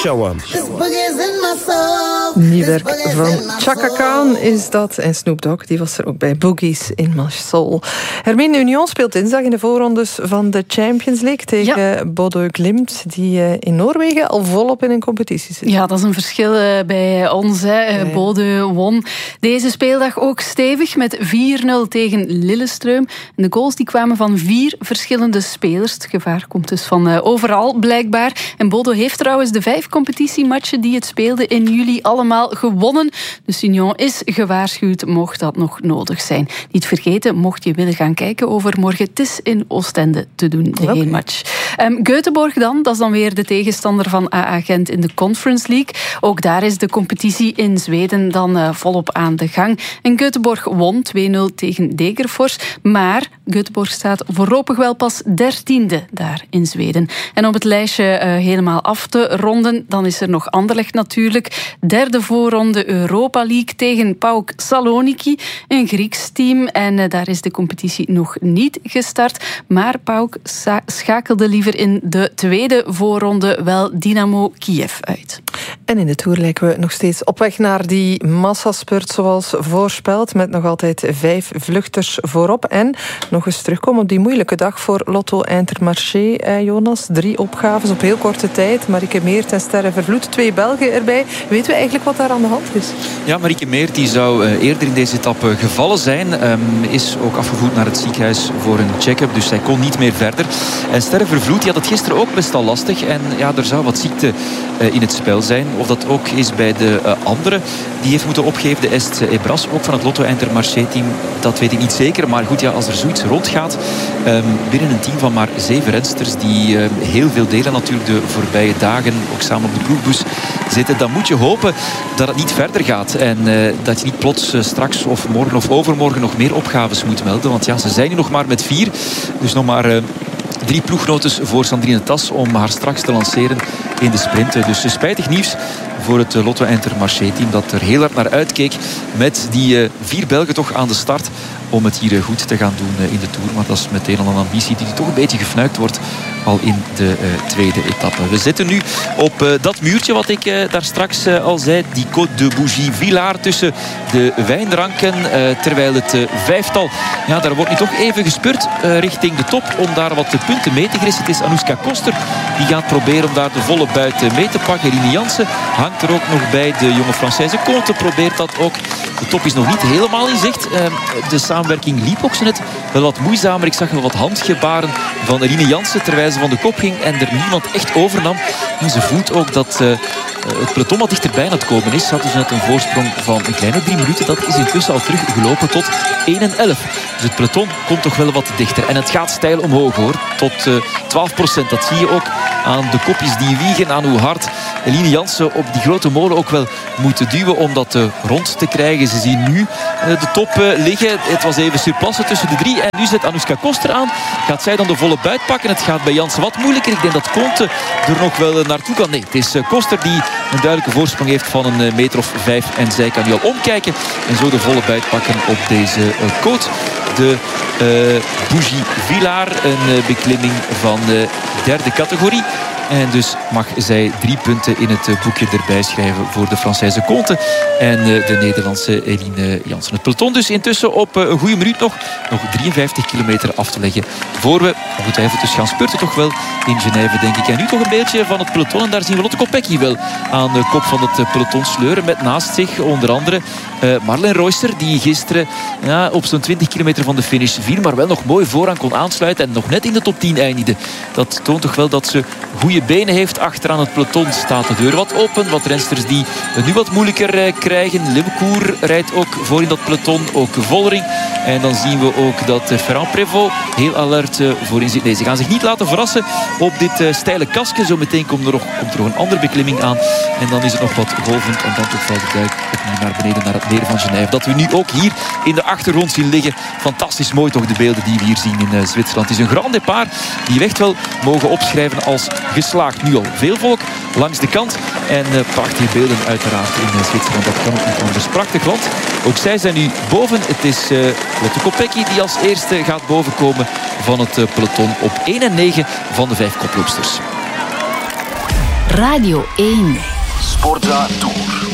Show 'em. Nieuw werk van Chaka Khan is dat. En Snoop Dogg, die was er ook bij. Boogies in My Soul. Hermine, Union speelt dinsdag in de voorrondes van de Champions League tegen Bodø Glimt, die in Noorwegen al volop in een competitie zit. Ja, dat is een verschil bij ons. Bodø won deze speeldag ook stevig met 4-0 tegen Lillestrøm. En de goals die kwamen van 4 verschillende spelers. Het gevaar komt dus van overal, blijkbaar. En Bodø heeft trouwens de 5 competitiematchen die het speelde in juli allemaal gewonnen. Dus Union is gewaarschuwd, mocht dat nog nodig zijn. Niet vergeten, mocht je willen gaan kijken overmorgen, het is in Oostende te doen, de heenmatch. Göteborg dan, dat is dan weer de tegenstander van AA Gent in de Conference League. Ook daar is de competitie in Zweden dan volop aan de gang. En Göteborg won 2-0 tegen Degerfors, maar Göteborg staat voorlopig wel pas 13e daar in Zweden. En om het lijstje helemaal af te ronden, dan is er nog Anderlecht natuurlijk. Derde voorronde Europa League tegen PAOK Saloniki, een Grieks team. En daar is de competitie nog niet gestart. Maar PAOK schakelde liever in de tweede voorronde wel Dynamo Kiev uit. En in de Tour lijken we nog steeds op weg naar die massaspurt zoals voorspeld, met nog altijd 5 vluchters voorop. En nog eens terugkomen op die moeilijke dag voor Lotto Intermarché, Jonas. 3 opgaves op heel korte tijd. Marieke Meert en Sterre Vervloed, 2 Belgen erbij. Weten we eigenlijk wat daar aan de hand is? Ja, Marieke Meert die zou eerder in deze etappe gevallen zijn. Is ook afgevoerd naar het ziekenhuis voor een check-up. Dus zij kon niet meer verder. En Sterre Vervloed die had het gisteren ook best al lastig. En ja, er zou wat ziekte in het spel zijn. Of dat ook is bij de andere. Die heeft moeten opgeven, de Est Ebras, ook van het Lotto Intermarché team. Dat weet ik niet zeker. Maar goed, ja, als er zoiets rondgaat, binnen een team van maar 7 rensters, die heel veel delen natuurlijk de voorbije dagen, ook samen op de ploegbus zitten, dan moet je hopen dat het niet verder gaat. En dat je niet plots straks of morgen of overmorgen nog meer opgaves moet melden. Want ja, ze zijn nu nog maar met 4. Dus nog maar 3 ploeggenotes voor Sandrine Tas om haar straks te lanceren in de sprint. Dus spijtig nieuws voor het Lotto Intermarché team dat er heel hard naar uitkeek met die 4 Belgen toch aan de start om het hier goed te gaan doen in de Tour. Maar dat is meteen al een ambitie die toch een beetje gefnuikt wordt al in de tweede etappe. We zitten nu op dat muurtje wat ik daar straks al zei. Die Côte de Bougie-Villard tussen de wijnranken. Terwijl het 5-tal, ja, daar wordt nu toch even gespurt richting de top om daar wat punten mee te grissen. Het is Anouska Koster die gaat proberen om daar de volle buit mee te pakken. Eline Jansen hangt er ook nog bij. De jonge Française Conte probeert dat ook. De top is nog niet helemaal in zicht. De samenwerking liep ook zo net wel wat moeizamer. Ik zag wel wat handgebaren van Eline Jansen terwijl ze van de kop ging en er niemand echt overnam. En ze voelt ook dat het peloton wat dichterbij aan het komen is. Ze had dus net een voorsprong van een kleine 3 minuten. Dat is intussen al teruggelopen tot 1:11. Dus het peloton komt toch wel wat dichter. En het gaat steil omhoog hoor. Tot 12%. Dat zie je ook aan de kopjes die wiegen. Aan hoe hard Eline Jansen op die grote molen ook wel moet duwen om dat rond te krijgen. Ze zien nu de top liggen. Het was even surplassen tussen de 3. En nu zet Anouska Koster aan. Gaat zij dan de volle buit pakken? Het gaat bij Jansen wat moeilijker. Ik denk dat Conte er nog wel naartoe kan. Nee, het is Koster die een duidelijke voorsprong heeft van een meter of 5. En zij kan nu al omkijken en zo de volle buit pakken op deze Côte de Bougie-Villard. Een beklimming van de 3e categorie. En dus mag zij 3 punten in het boekje erbij schrijven voor de Française Conte en de Nederlandse Eline Jansen. Het peloton dus intussen op een goede minuut nog 53 kilometer af te leggen. Voor we ongetwijfeld dus gaan spurten toch wel in Genève, denk ik. En nu toch een beetje van het peloton. En daar zien we Lotte Kopecky wel aan de kop van het peloton sleuren. Met naast zich onder andere Marlen Reusser, die gisteren op zo'n 20 kilometer van de finish viel, maar wel nog mooi vooraan kon aansluiten en nog net in de top 10 eindigde. Dat toont toch wel dat ze goede benen heeft. Achteraan het peloton staat de deur wat open. Wat rensters die het nu wat moeilijker krijgen. Limcourt rijdt ook voor in dat peloton. Ook Vollering. En dan zien we ook dat Ferrand Prévost heel alert voorin zit. Nee, ze gaan zich niet laten verrassen op dit steile kasje. Zometeen komt er nog een andere beklimming aan. En dan is het nog wat golvend. En dan toch valt de duik opnieuw naar beneden naar het meer van Genève. Dat we nu ook hier in de achtergrond zien liggen. Fantastisch mooi toch de beelden die we hier zien in Zwitserland. Het is een grand départ die we echt wel mogen opschrijven als geslaagd. Nu al veel volk langs de kant. En prachtige beelden uiteraard in Zwitserland. Dat kan ook niet anders. Prachtig land. Ook zij zijn nu boven. Het is Lotte Kopecky die als eerste gaat bovenkomen van het peloton op 1 en 9 van de 5 koploopsters. Radio 1. Sportza Tour.